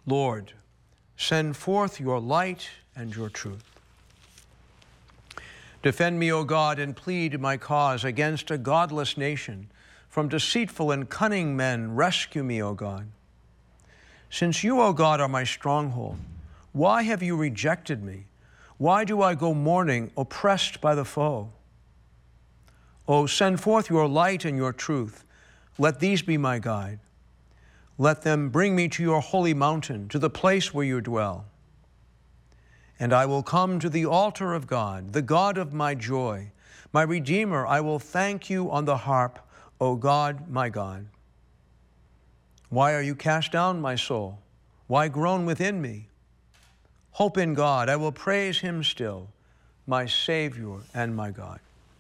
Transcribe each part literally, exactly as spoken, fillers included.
Lord, send forth your light and your truth. Defend me, O God, and plead my cause against a godless nation. From deceitful and cunning men, rescue me, O God. Since you, O God, are my stronghold, why have you rejected me? Why do I go mourning, oppressed by the foe? O send forth your light and your truth. Let these be my guide. Let them bring me to your holy mountain, to the place where you dwell. And I will come to the altar of God, the God of my joy. My Redeemer, I will thank you on the harp, O God, my God. Why are you cast down, my soul? Why groan within me? Hope in God, I will praise him still, my Savior and my God.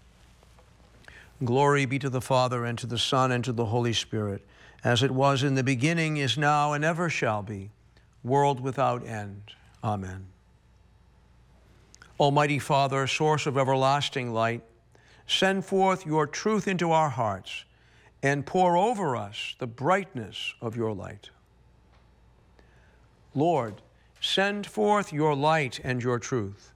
Glory be to the Father, and to the Son, and to the Holy Spirit, as it was in the beginning, is now, and ever shall be, world without end. Amen. Almighty Father, source of everlasting light, send forth your truth into our hearts, and pour over us the brightness of your light. Lord, send forth your light and your truth.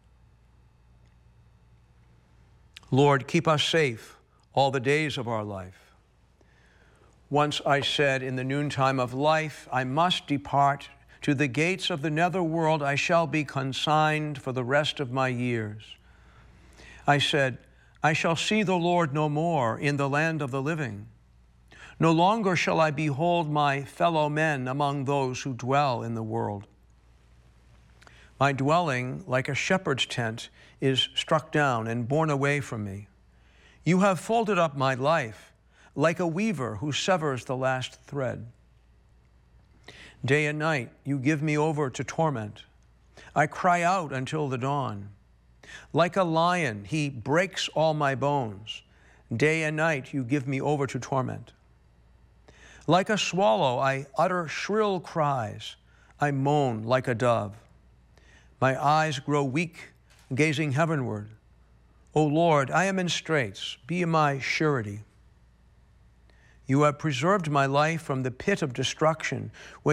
Lord, keep us safe all the days of our life. Once I said in the noontime of life, I must depart. To the gates of the nether world I shall be consigned for the rest of my years. I said, I shall see the Lord no more in the land of the living. No longer shall I behold my fellow men among those who dwell in the world. My dwelling, like a shepherd's tent, is struck down and borne away from me. You have folded up my life, like a weaver who severs the last thread. Day and night you give me over to torment. I cry out until the dawn. Like a lion, he breaks all my bones. Day and night you give me over to torment. Like a swallow, I utter shrill cries. I moan like a dove. My eyes grow weak, gazing heavenward. O Lord, I am in straits. Be my surety. You have preserved my life from the pit of destruction. When